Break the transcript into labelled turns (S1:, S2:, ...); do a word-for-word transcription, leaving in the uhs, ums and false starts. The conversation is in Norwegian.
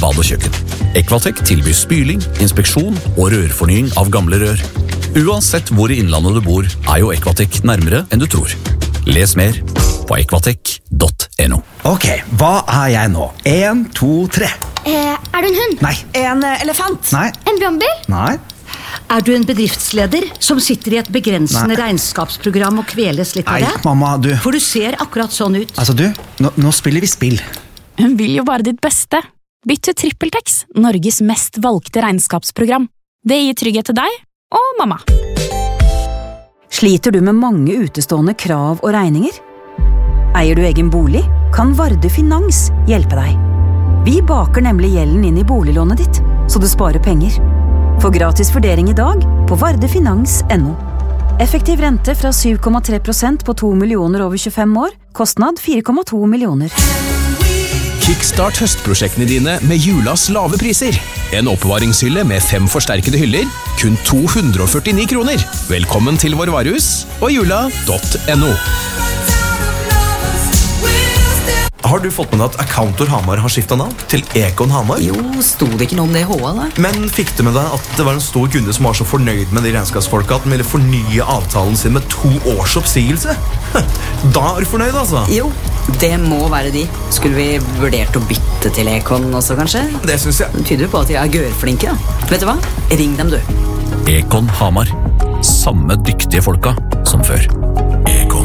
S1: bad og kjøkken. Equatec tilbyr spyling, inspeksjon og rørfornying av gamle rør. Uansett hvor i innlandet du bor, er jo Equatec nærmere enn du tror. Les mer på equatec punktum no.
S2: Ok, hva er jeg nå? En, to, tre.
S3: Eh, er du en hund?
S2: Nei.
S3: En uh, elefant?
S2: Nei.
S3: En brannbil?
S2: Nei.
S4: Er du en bedriftsleder som sitter i et begrensende
S2: Nei.
S4: regnskapsprogram og kveles litt av
S2: Nei,
S4: det?
S2: mamma, du.
S4: For du ser akkurat sånn ut.
S2: Altså, du, nå, nå spiller vi spill.
S5: Hun vil jo bare ditt beste. Bytt til TrippelTex, Norges mest valgte regnskapsprogram. Det gir trygghet til deg og mamma.
S6: Sliter du med mange utestående krav og regninger? Eier du egen bolig, kan Varde Finans hjelpe deg. Vi baker nemlig gjelden inn i boliglånet ditt, så du sparer penger. Få gratis vurdering i dag på vardefinans punktum no. Effektiv rente fra syv komma tre prosent på to millioner over tjuefem år, kostnad fire komma to millioner.
S7: Kickstart høstprosjektene dine med julas lave priser. En oppbevaringshylle med fem forsterkede hyller, kun to hundre og førtini kroner. Velkommen til vår varehus og jula punktum no.
S8: Har du fått med deg at Accountor Hamar har skiftet navn til Econ Hamar?
S9: Jo, sto det ikke noe om det i H A da?
S8: Men fikk du med deg at det var en stor kunde som var så fornøyd med de regnskapsfolka at den ville fornye avtalen sin med to års oppsigelse? Da er du fornøyd, altså?
S9: Jo, det må være de. Skulle vi vurdert å bytte til Econ også, kanskje?
S8: Det synes jeg.
S9: Det tyder jo på at de er gørflinke, da. Vet du hva? Ring dem, du.
S1: Econ Hamar. Samme dyktige folka som før.